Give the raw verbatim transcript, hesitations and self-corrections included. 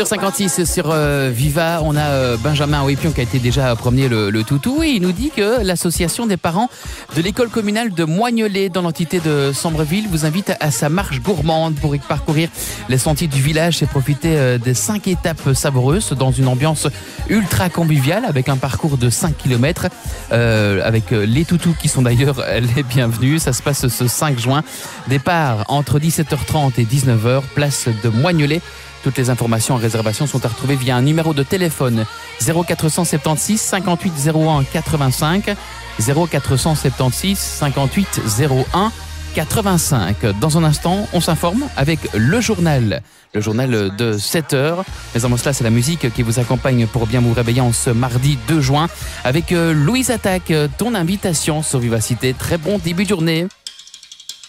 cinquante-six sur euh, Viva, on a euh, Benjamin Ouépion qui a été déjà promener le, le toutou et il nous dit que l'association des parents de l'école communale de Moignolet dans l'entité de Sambreville vous invite à sa marche gourmande pour y parcourir les sentiers du village et profiter euh, des cinq étapes savoureuses dans une ambiance ultra conviviale avec un parcours de cinq kilomètres euh, avec euh, les toutous qui sont d'ailleurs les bienvenus. Ça se passe ce cinq juin, départ entre dix-sept heures trente et dix-neuf heures, place de Moignolet. Toutes les informations et réservations sont à retrouver via un numéro de téléphone zéro quatre cent soixante-seize cinquante-huit zéro un quatre-vingt-cinq, zéro quatre cent soixante-seize cinquante-huit zéro un quatre-vingt-cinq. Dans un instant, on s'informe avec le journal, le journal de sept heures. Mais avant cela, c'est la musique qui vous accompagne pour bien vous réveiller en ce mardi deux juin avec Louise Attaque, ton invitation sur Vivacité. Très bon début de journée.